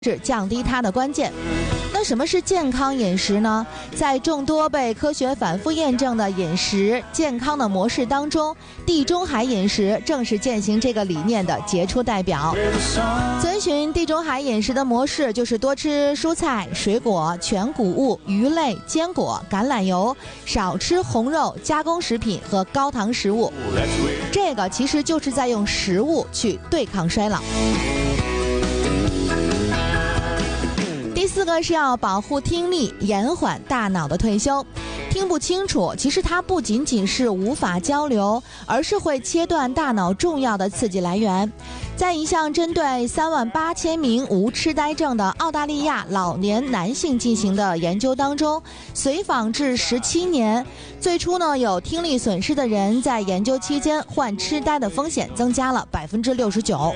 是降低它的关键。那什么是健康饮食呢？在众多被科学反复验证的饮食健康的模式当中，地中海饮食正是践行这个理念的杰出代表。遵循地中海饮食的模式，就是多吃蔬菜、水果、全谷物、鱼类、坚果、橄榄油，少吃红肉、加工食品和高糖食物。这个其实就是在用食物去对抗衰老。第四个是要保护听力，延缓大脑的退休。听不清楚，其实它不仅仅是无法交流，而是会切断大脑重要的刺激来源。在一项针对38000名无痴呆症的澳大利亚老年男性进行的研究当中，随访至17年，最初呢有听力损失的人在研究期间患痴呆的风险增加了69%。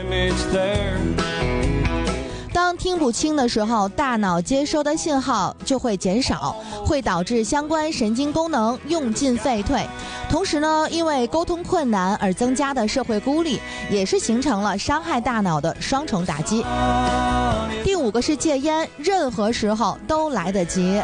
当听不清的时候，大脑接收的信号就会减少，会导致相关神经功能用进废退。同时呢，因为沟通困难而增加的社会孤立，也是形成了伤害大脑的双重打击。第五个是戒烟，任何时候都来得及。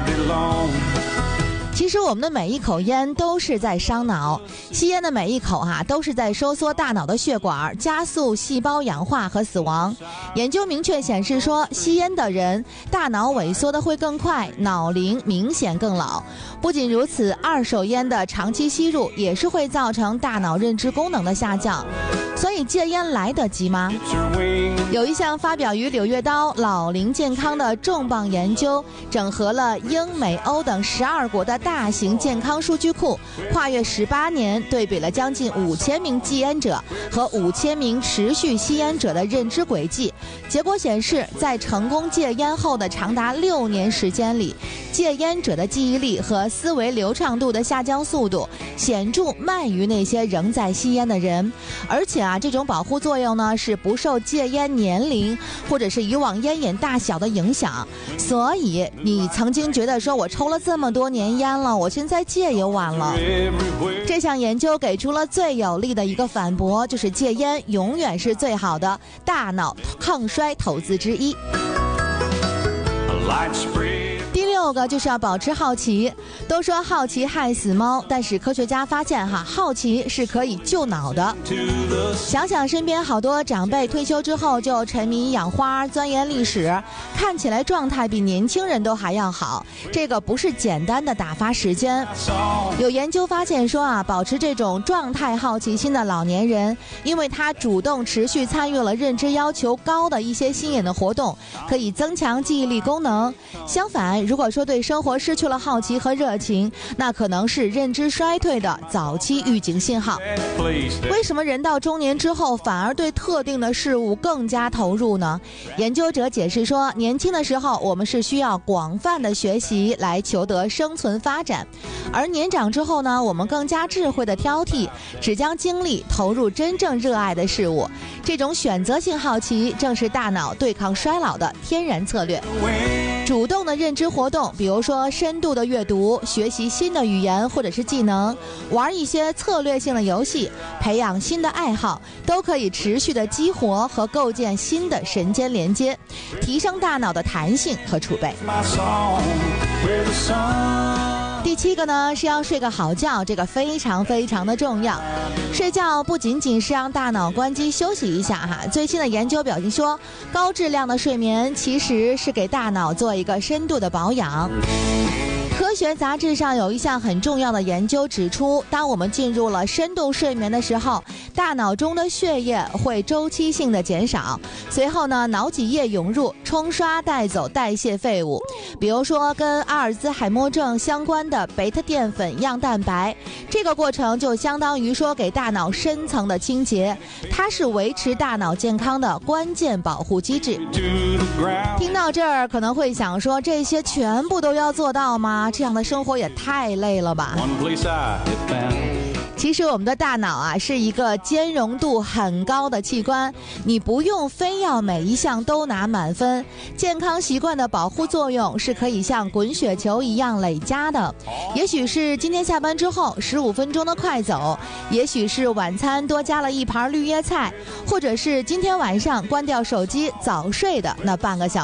其实我们的每一口烟都是在伤脑，吸烟的每一口都是在收缩大脑的血管，加速细胞氧化和死亡。研究明确显示说，吸烟的人大脑萎缩的会更快，脑龄明显更老。不仅如此，二手烟的长期吸入也是会造成大脑认知功能的下降。所以戒烟来得及吗？有一项发表于《柳叶刀》老龄健康的重磅研究，整合了英美欧等12国的大型健康数据库，跨越18年，对比了将近5000名戒烟者和5000名持续吸烟者的认知轨迹。结果显示，在成功戒烟后的长达6年时间里，戒烟者的记忆力和思维流畅度的下降速度显著慢于那些仍在吸烟的人。而且这种保护作用呢，是不受戒烟年龄或者是以往烟瘾大小的影响。所以你曾经觉得说，我抽了这么多年烟了，我现在戒也晚了。这项研究给出了最有力的一个反驳，就是戒烟永远是最好的大脑抗衰投资之一。第6个就是要保持好奇。都说好奇害死猫，但是科学家发现好奇是可以救脑的。想想身边好多长辈退休之后就沉迷养花、钻研历史，看起来状态比年轻人都还要好。这个不是简单的打发时间。有研究发现说保持这种状态好奇心的老年人，因为他主动持续参与了认知要求高的一些新颖的活动，可以增强记忆力功能。相反，如果说对生活失去了好奇和热情，那可能是认知衰退的早期预警信号。为什么人到中年之后反而对特定的事物更加投入呢？研究者解释说，年轻的时候我们是需要广泛的学习来求得生存发展，而年长之后呢，我们更加智慧的挑剔，只将精力投入真正热爱的事物。这种选择性好奇正是大脑对抗衰老的天然策略。主动的认知活动，比如说深度的阅读、学习新的语言或者是技能，玩一些策略性的游戏，培养新的爱好，都可以持续的激活和构建新的神经连接，提升大脑的弹性和储备。第7个呢是要睡个好觉，这个非常非常的重要。睡觉不仅仅是让大脑关机休息一下最新的研究表明说，高质量的睡眠其实是给大脑做一个深度的保养。科学杂志上有一项很重要的研究指出，当我们进入了深度睡眠的时候，大脑中的血液会周期性的减少，随后呢，脑脊液涌入，冲刷带走代谢废物，比如说跟阿尔兹海默症相关的贝塔淀粉样蛋白。这个过程就相当于说给大脑深层的清洁，它是维持大脑健康的关键保护机制。听到这儿可能会想说，这些全部都要做到吗？这样的生活也太累了吧。 其实我们的大脑啊是一个兼容度很高的器官，你不用非要每一项都拿满分，健康习惯的保护作用是可以像滚雪球一样累加的。也许是今天下班之后15分钟的快走，也许是晚餐多加了一盘绿叶菜，或者是今天晚上关掉手机早睡的那半个小时。